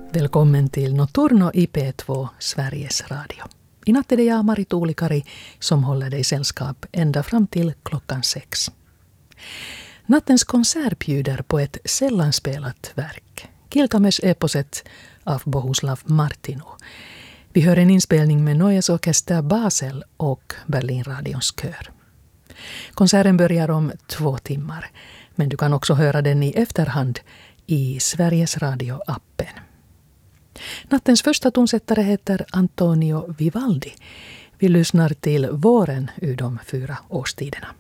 Välkommen till Notturno i P2, Sveriges Radio. I natt är det jag, Mari Tuulikari, som håller dig sällskap ända fram till klockan 6. Nattens konsert bjuder på ett sällan spelat verk. Gilgamesh-eposet av Bohuslav Martinu. Vi hör en inspelning med Neues Orkester Basel och Berlinradions kör. Konserten börjar om 2 timmar, men du kan också höra den i efterhand i Sveriges Radio-appen. Nattens första tonsättare heter Antonio Vivaldi. Vi lyssnar till Våren ur de 4 årstiderna.